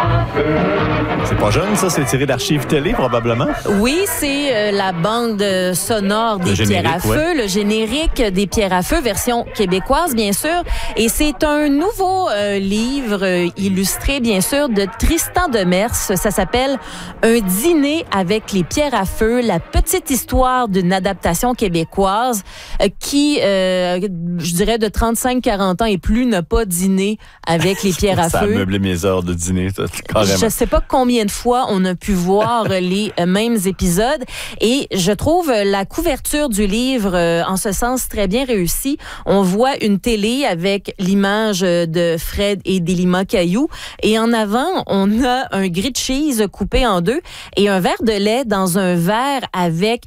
C'est pas jeune, ça? C'est tiré d'archives télé, probablement? Oui, c'est la bande sonore des Pierres à Feu, le générique des Pierres à Feu, version québécoise, bien sûr. Et c'est un nouveau livre illustré, bien sûr, de Tristan Demers. Ça s'appelle « Un dîner avec les Pierres à Feu », la petite histoire d'une adaptation québécoise qui, je dirais, de 35-40 ans et plus, n'a pas dîné avec les Pierres à Feu. Ça a meublé mes heures de dîner, carrément. Je sais pas combien de fois on a pu voir les mêmes épisodes et je trouve la couverture du livre en ce sens très bien réussie. On voit une télé avec l'image de Fred et d'Élima Caillou et en avant, on a un grilled cheese coupé en deux et un verre de lait dans un verre avec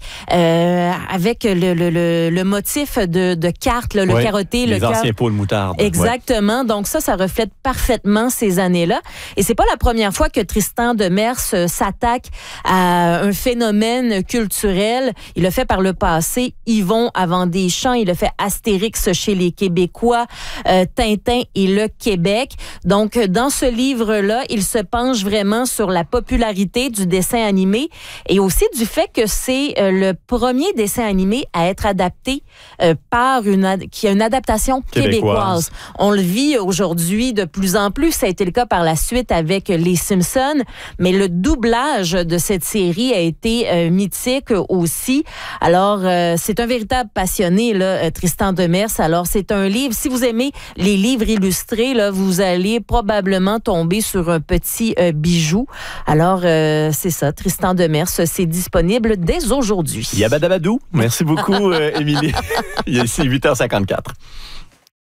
le motif de carte, là, le carotté, les anciens pots de moutarde. Exactement. Donc ça reflète parfaitement ces années-là. Et c'est pas la première fois que Tristan Demers s'attaque à un phénomène culturel. Il l'a fait par le passé. Yvon avant des champs. Il a fait Astérix chez les Québécois, Tintin et le Québec. Donc, dans ce livre-là, il se penche vraiment sur la popularité du dessin animé et aussi du fait que c'est le premier dessin animé à être adapté qui a une adaptation québécoise. On le vit aujourd'hui de plus en plus. Ça a été le cas par la suite avec les Simpsons, mais le doublage de cette série a été mythique aussi. Alors, c'est un véritable passionné, là, Tristan Demers. Alors, c'est un livre, si vous aimez les livres illustrés, là, vous allez probablement tomber sur un petit bijou. Alors, c'est ça, Tristan Demers, c'est disponible dès aujourd'hui. Yabadabadou. Merci beaucoup, Émilie. Il est ici 8h54.